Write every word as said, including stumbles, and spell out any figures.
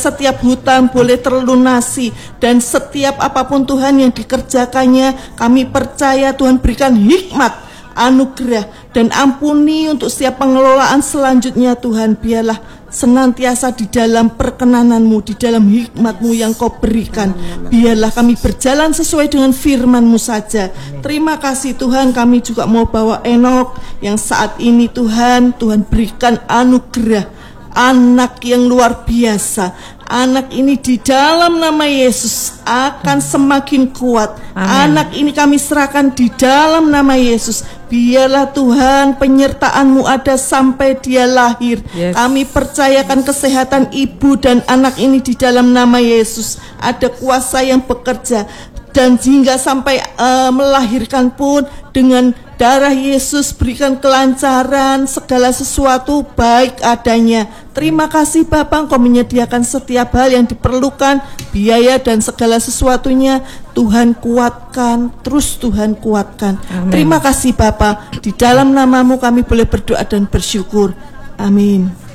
setiap hutang boleh terlunasi, dan setiap apapun Tuhan yang dikerjakannya, kami percaya Tuhan berikan hikmat, anugerah, dan ampuni untuk setiap pengelolaan selanjutnya. Tuhan, biarlah senantiasa di dalam perkenanan-Mu, di dalam hikmat-Mu yang Kau berikan. Biarlah kami berjalan sesuai dengan firman-Mu saja. Terima kasih Tuhan. Kami juga mau bawa Enok yang saat ini Tuhan, Tuhan berikan anugerah, anak yang luar biasa. Anak ini di dalam nama Yesus akan semakin kuat. Amin. Anak ini kami serahkan di dalam nama Yesus. Biarlah Tuhan penyertaan-Mu ada sampai dia lahir. Yes. Kami percayakan kesehatan ibu dan anak ini di dalam nama Yesus. Ada kuasa yang bekerja, dan hingga sampai uh, melahirkan pun dengan darah Yesus berikan kelancaran, segala sesuatu baik adanya. Terima kasih Bapa, Engkau menyediakan setiap hal yang diperlukan, biaya dan segala sesuatunya. Tuhan kuatkan, terus Tuhan kuatkan. Amin. Terima kasih Bapa, di dalam nama-Mu kami boleh berdoa dan bersyukur. Amin.